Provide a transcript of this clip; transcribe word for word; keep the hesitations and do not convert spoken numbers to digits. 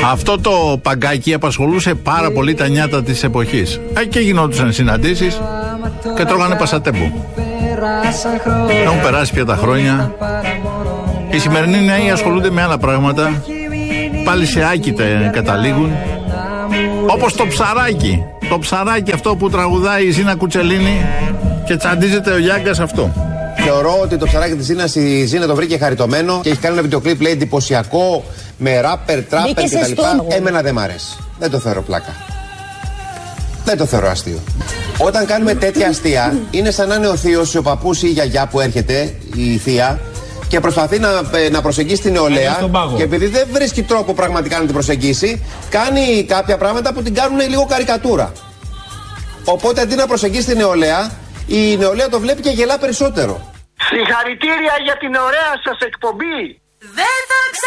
Αυτό το παγκάκι απασχολούσε πάρα πολύ τα νιάτα της εποχής. Και γινόντουσαν συναντήσεις και τρώγανε πασατέμπου. Έχουν περάσει πια τα χρόνια. Οι σημερινοί νέοι ασχολούνται με άλλα πράγματα. Πάλι σε άκητε καταλήγουν. Όπως το ψαράκι. Το ψαράκι αυτό που τραγουδάει η Ζήνα Κουτσελίνη και τσαντίζεται ο Γιάγκας αυτό. Θεωρώ ότι το ψαράκι της Ζήνας η Ζήνα το βρήκε χαριτωμένο και έχει κάνει ένα βιντεοκλίπ, λέει, εντυπωσιακό, με ράπερ, τράπερ κτλ. Εμένα δεν μ' αρέσει. Δεν το θεωρώ πλάκα. Δεν το θεωρώ αστείο. Όταν κάνουμε τέτοια αστεία, είναι σαν να είναι ο θείος, ο παππούς ή η γιαγιά που έρχεται, η θεία, και προσπαθεί να, να προσεγγίσει την νεολαία. Και επειδή δεν βρίσκει τρόπο πραγματικά να την προσεγγίσει, κάνει κάποια πράγματα που την κάνουν λίγο καρικατούρα. Οπότε αντί να προσεγγίσει την νεολαία, η νεολαία το βλέπει και γελά περισσότερο. Συγχαρητήρια για την ωραία σας εκπομπή. Δεν θα